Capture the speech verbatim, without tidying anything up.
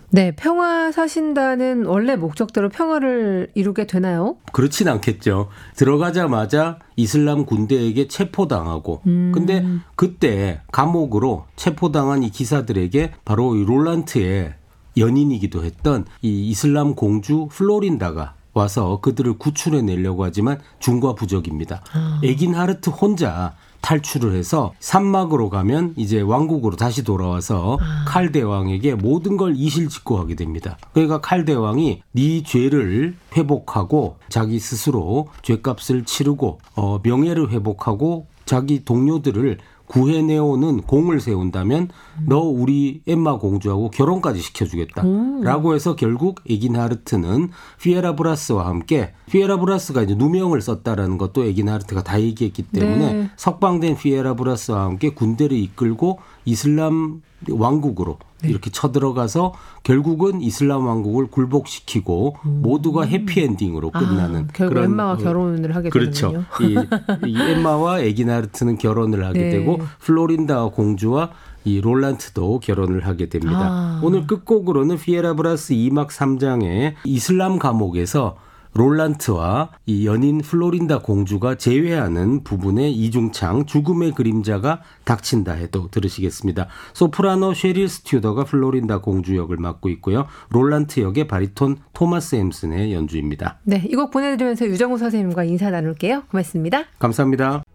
네, 평화 사신단은 원래 목적대로 평화를 이루게 되나요? 그렇진 않겠죠. 들어가자마자 이슬람 군대에게 체포당하고 음. 근데 그때 감옥으로 체포당한 이 기사들에게 바로 이 롤란트의 연인이기도 했던 이 이슬람 공주 플로린다가 와서 그들을 구출해내려고 하지만 중과부적입니다. 아. 에긴하르트 혼자 탈출을 해서 산막으로 가면 이제 왕국으로 다시 돌아와서 아. 칼 대왕에게 모든 걸 이실직고하게 됩니다. 그러니까 칼 대왕이 네 죄를 회복하고 자기 스스로 죄값을 치르고 어, 명예를 회복하고 자기 동료들을 구해내오는 공을 세운다면 음. 너 우리 엠마 공주하고 결혼까지 시켜주겠다. 음. 라고 해서 결국 에긴하르트는 피에라브라스와 함께 피에라브라스가 이제 누명을 썼다라는 것도 에긴하르트가 다 얘기했기 때문에 네. 석방된 피에라브라스와 함께 군대를 이끌고 이슬람 왕국으로 네. 이렇게 쳐들어가서 결국은 이슬람 왕국을 굴복시키고 음. 모두가 해피엔딩으로 끝나는. 아, 결국 그런, 엠마와 결혼을 하게 그렇죠. 되는군요. 이, 이 엠마와 에긴하르트는 결혼을 하게 네. 되고 플로린다 공주와 이 롤란트도 결혼을 하게 됩니다. 아. 오늘 끝곡으로는 피에라브라스 이 막 삼 장의 이슬람 감옥에서 롤란트와 이 연인 플로린다 공주가 재회하는 부분의 이중창 죽음의 그림자가 닥친다 해도 들으시겠습니다. 소프라노 셰릴 스튜더가 플로린다 공주 역을 맡고 있고요. 롤란트 역의 바리톤 토마스 햄슨의 연주입니다. 네, 이 곡 보내드리면서 유정우 선생님과 인사 나눌게요. 고맙습니다. 감사합니다.